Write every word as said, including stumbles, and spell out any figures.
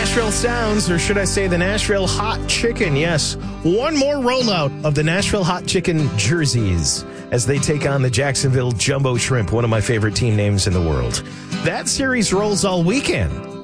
Nashville Sounds, or should I say the Nashville Hot Chicken. Yes, one more rollout of the Nashville Hot Chicken jerseys as they take on the Jacksonville Jumbo Shrimp, one of my favorite team names in the world. That series rolls all weekend.